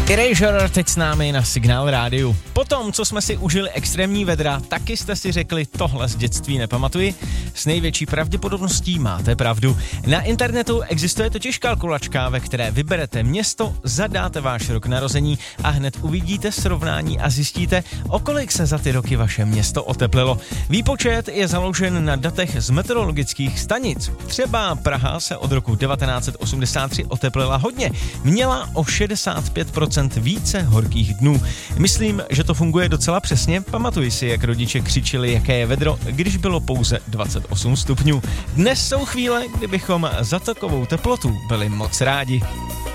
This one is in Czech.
Erasure teď s námi na Signál rádiu. Potom, co jsme si užili extrémní vedra, taky jste si řekli, tohle z dětství nepamatuji. S největší pravděpodobností máte pravdu. Na internetu existuje totiž kalkulačka, ve které vyberete město, zadáte váš rok narození a hned uvidíte srovnání a zjistíte, o kolik se za ty roky vaše město oteplilo. Výpočet je založen na datech z meteorologických stanic. Třeba Praha se od roku 1983 oteplila hodně. Měla o 65% více horkých dnů. Myslím, že to funguje docela přesně. Pamatuji si, jak rodiče křičeli, jaké je vedro, když bylo pouze 28 stupňů. Dnes jsou chvíle, kdybychom za takovou teplotu byli moc rádi.